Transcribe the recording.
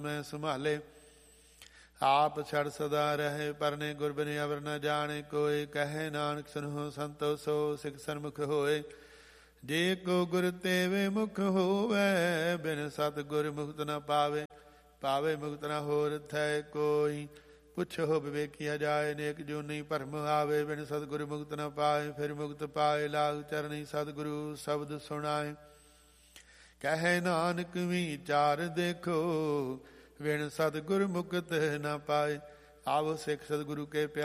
ਮੈਂ ਸੰਭਾਲੇ। ਆਪ ਛੜ ਸਦਾ ਰਹੇ ਪਰਨੇ ਗੁਰ ਬਿਨ ਅਵਰ ਨ ਜਾਣੇ ਕੋਇ। ਕਹੈ ਨਾਨਕ ਸੁਨਹੁ ਸੰਤੋ ਸੋ ਸਿਖ ਸਨਮੁਖ ਹੋਏ। ਜੇ ਕੋ ਗੁਰ ਤੇਵੇ ਮੁਖ ਹੋਵੈ ਬਿਨ ਸਤ ਗੁਰ ਮੁਕਤ ਨ ਪਾਵੇ। ਪਾਵੇ ਮੁਕਤ ਨ ਹੋਰ ਥੈ ਕੋਈ। ਪੁੱਛੋ ਵਿਵੇਕੀਆ ਜਾਏ ਨੇਕ ਜੂਨੀ ਭਰਮ ਆਵੇ। ਬਿਨ ਸਤਿਗੁਰ ਮੁਕਤ ਨ ਪਾਏ ਫਿਰ ਮੁਕਤ ਪਾਏ। ਲਾਗ ਚਰਨੀ ਸਤਿਗੁਰੂ ਸ਼ਬਦ ਸੁਣਾਏ। ਕਹੈ ਨਾਨਕ ਵਿਚਾਰ ਦੇਖੋ ਬਿਨ ਸਤਿਗੁਰ ਮੁਕਤ ਨ ਪਾਏ। ਆਵੋ ਸਿੱਖ ਸਤਿਗੁਰੂ ਕੇ